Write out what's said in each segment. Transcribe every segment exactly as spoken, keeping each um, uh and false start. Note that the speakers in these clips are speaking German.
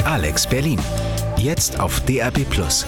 Alex Berlin. Jetzt auf D R B Plus.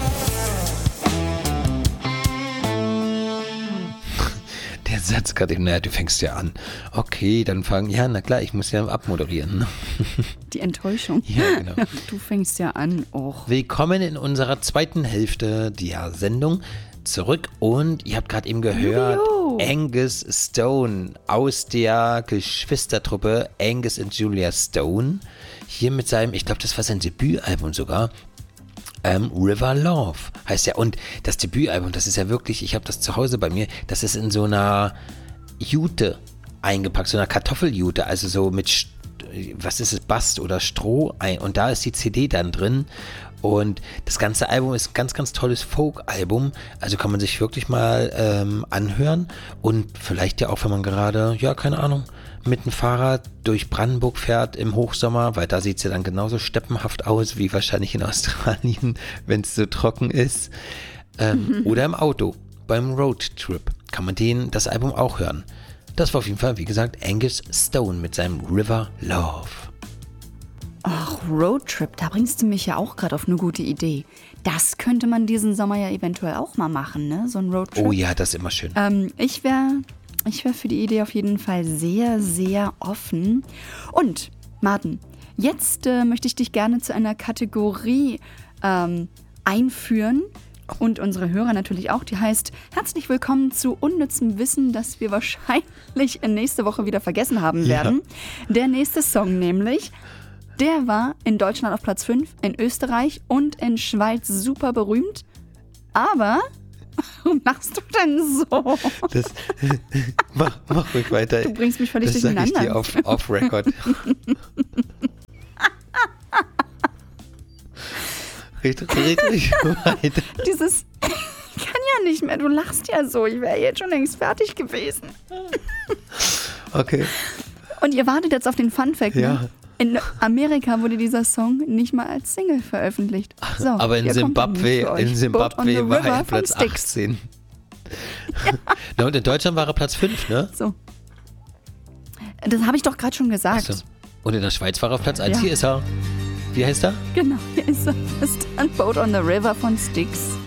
Der Satz gerade eben, naja, du fängst ja an. Okay, dann fangen, ja, na klar, ich muss ja abmoderieren. Ne? Die Enttäuschung. Ja, genau. Du fängst ja an, och. Willkommen in unserer zweiten Hälfte der Sendung zurück und ihr habt gerade eben gehört, Juhu. Angus Stone aus der Geschwistertruppe Angus und Julia Stone, hier mit seinem, ich glaube, das war sein Debütalbum sogar, ähm, River Love heißt ja. Und das Debütalbum, das ist ja wirklich, ich habe das zu Hause bei mir, das ist in so einer Jute eingepackt, so einer Kartoffeljute, also so mit, was ist es, Bast oder Stroh, und da ist die C D dann drin. Und das ganze Album ist ein ganz, ganz tolles Folk-Album. Also kann man sich wirklich mal ähm, anhören. Und vielleicht ja auch, wenn man gerade, ja, keine Ahnung, mit dem Fahrrad durch Brandenburg fährt im Hochsommer, weil da sieht es ja dann genauso steppenhaft aus wie wahrscheinlich in Australien, wenn es so trocken ist. Ähm, mhm. Oder im Auto, beim Roadtrip kann man den, das Album auch hören. Das war auf jeden Fall, wie gesagt, Angus Stone mit seinem River Love. Ach, Roadtrip, da bringst du mich ja auch gerade auf eine gute Idee. Das könnte man diesen Sommer ja eventuell auch mal machen, ne? So ein Roadtrip. Oh ja, das ist immer schön. Ähm, ich wäre ich wär für die Idee auf jeden Fall sehr, sehr offen. Und, Martin, jetzt äh, möchte ich dich gerne zu einer Kategorie ähm, einführen. Und unsere Hörer natürlich auch. Die heißt, herzlich willkommen zu unnützem Wissen, das wir wahrscheinlich nächste Woche wieder vergessen haben werden. Ja. Der nächste Song nämlich, der war in Deutschland auf Platz fünf, in Österreich und in Schweiz super berühmt. Aber, warum machst du denn so? Das, mach, mach ruhig weiter. Du bringst mich völlig das durcheinander. Das sag ich dir auf, auf Record. Red, red ruhig weiter. Dieses, ich kann ja nicht mehr, du lachst ja so. Ich wäre jetzt schon längst fertig gewesen. Okay. Und ihr wartet jetzt auf den Funfact, ja. Ne? In Amerika wurde dieser Song nicht mal als Single veröffentlicht. So, aber in Zimbabwe, in Zimbabwe war er Platz achtzehn. Ja. Na, und in Deutschland war er Platz fünf, ne? So. Das habe ich doch gerade schon gesagt. So. Und in der Schweiz war er auf Platz eins. Ja. Hier ist er. Wie heißt er? Genau, hier ist er. Das ist dann Boat on the River von Styx.